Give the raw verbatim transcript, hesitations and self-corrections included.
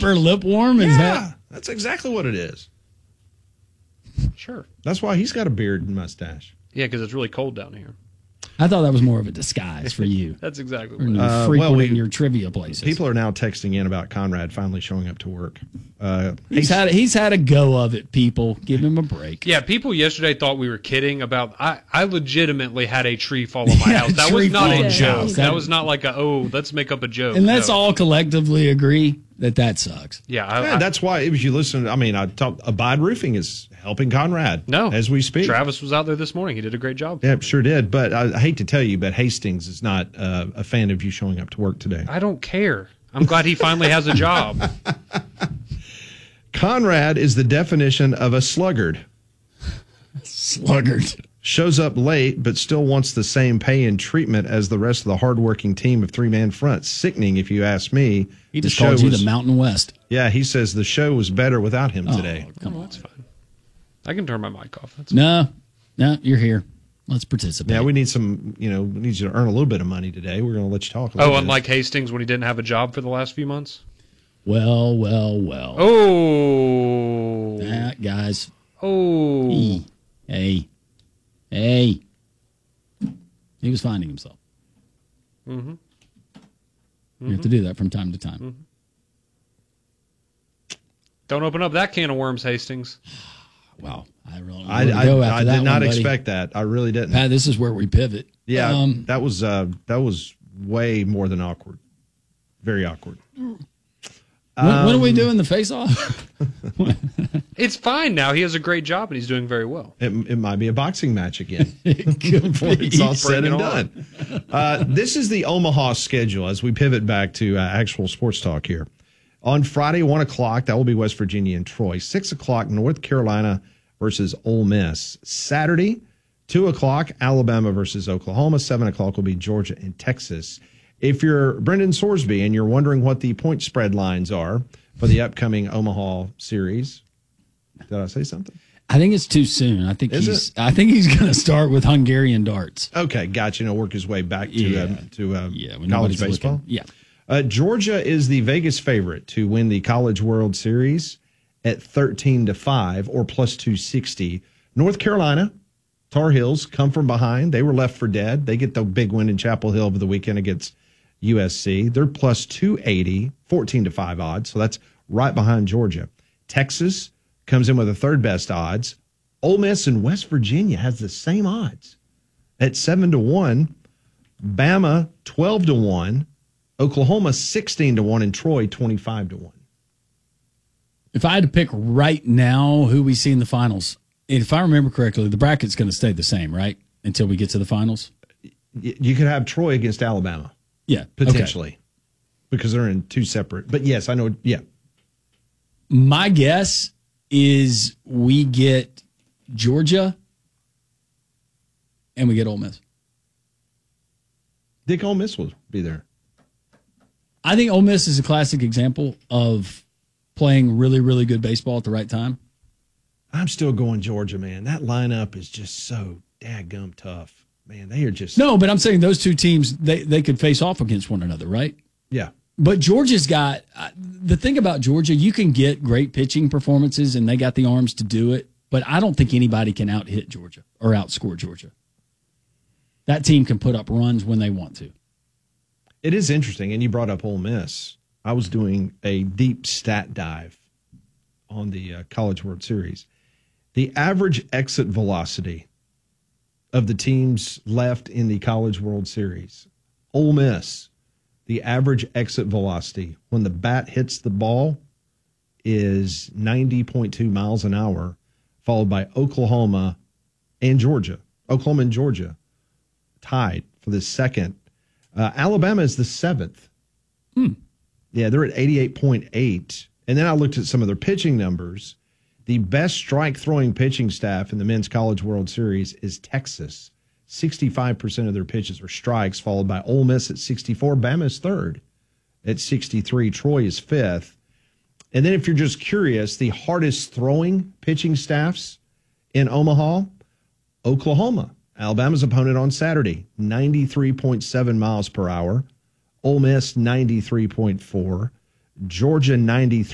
her lip warm? Is yeah, that? That's exactly what it is. Sure. That's why he's got a beard and mustache. Yeah, because it's really cold down here. I thought that was more of a disguise for you. That's exactly Or what you it is. Uh, frequenting well, we- your trivia places. People are now texting in about Conrad finally showing up to work. Uh, he's had he's had a go of it. People, give him a break. Yeah, people yesterday thought we were kidding about. I, I legitimately had a tree fall on my Yeah, house. That tree was not fall a on joke. your house. That That- was not like a oh, let's make up a joke. And let's No. all collectively agree that that sucks. Yeah, I, yeah, I, that's why if you listen, I mean, I talk, Abide Roofing is helping Conrad. no as we speak. Travis was out there this morning. He did a great job. Yeah, sure did. But I, I hate to tell you, but Hastings is not uh, a fan of you showing up to work today. I don't care. I'm glad he finally has a job. Conrad is the definition of a sluggard. Sluggard. Shows up late, but still wants the same pay and treatment as the rest of the hardworking team of three-man front. Sickening, if you ask me. He just The show called you was- the Mountain West. Yeah, he says the show was better without him Oh, today. come Oh, on. that's fine. I can turn my mic off. That's No, no, you're here. Let's participate. Yeah, we need some, you know, we need you to earn a little bit of money today. We're going to let you talk a little Oh, bit. unlike Hastings when he didn't have a job for the last few months? Well, well, well. Oh. That guys. Oh. Hey, hey, hey. He was finding himself. Mm-hmm. You have to do that from time to time. Mm-hmm. Don't open up that can of worms, Hastings. Wow. I really I, where to go I, after I that did not one, buddy. expect that. I really didn't. Pat, this is where we pivot. Yeah, Um, that was uh, that was way more than awkward. Very awkward. when, when are we doing the face-off? It's fine now. He has a great job and he's doing very well. It, it might be a boxing match again Could before be. it's all said Bring and it on. done. Uh, this is the Omaha schedule as we pivot back to uh, actual sports talk here. On Friday, one o'clock, that will be West Virginia and Troy. Six o'clock, North Carolina versus Ole Miss. Saturday, two o'clock, Alabama versus Oklahoma. Seven o'clock will be Georgia and Texas. If you're Brendan Sorsby and you're wondering what the point spread lines are for the upcoming Omaha series, did I say something? I think it's too soon. I think Is he's. it? I think he's going to start with Hungarian darts. Okay, gotcha. You know, work his way back to Yeah. uh, to uh, Yeah, when college nobody's baseball. looking. Yeah. Uh, Georgia is the Vegas favorite to win the College World Series at thirteen to five or plus two sixty. North Carolina, Tar Heels come from behind. They were left for dead. They get the big win in Chapel Hill over the weekend against U S C. They're plus two eighty, fourteen to five odds. So that's right behind Georgia. Texas comes in with the third best odds. Ole Miss and West Virginia has the same odds at seven to one. Bama, twelve to one. Oklahoma, sixteen to one, and Troy, twenty-five to one. If I had to pick right now who we see in the finals, if I remember correctly, the bracket's going to stay the same, right? Until we get to the finals? Y- You could have Troy against Alabama, Yeah. potentially, Okay. because they're in two separate. But yes, I know. Yeah. My guess is we get Georgia and we get Ole Miss. Dick Ole Miss will be there. I think Ole Miss is a classic example of playing really, really good baseball at the right time. I'm still going Georgia, man. That lineup is just so daggum tough. Man, they are just. No, but I'm saying those two teams, they, they could face off against one another, right? Yeah. But Georgia's got uh, the thing about Georgia, you can get great pitching performances and they got the arms to do it, but I don't think anybody can out hit Georgia or outscore Georgia. That team can put up runs when they want to. It is interesting, and you brought up Ole Miss. I was doing a deep stat dive on the uh, College World Series. The average exit velocity of the teams left in the College World Series, Ole Miss, the average exit velocity when the bat hits the ball is ninety point two miles an hour, followed by Oklahoma and Georgia. Oklahoma and Georgia tied for the second. Uh, Alabama is the seventh. Hmm. Yeah, they're at eighty-eight point eight. And then I looked at some of their pitching numbers. The best strike throwing pitching staff in the Men's College World Series is Texas. sixty-five percent of their pitches are strikes, followed by Ole Miss at sixty-four. Bama is third at sixty-three. Troy is fifth. And then if you're just curious, the hardest throwing pitching staffs in Omaha, Oklahoma. Alabama's opponent on Saturday, ninety-three point seven miles per hour. Ole Miss, ninety-three point four. Georgia, ninety-three.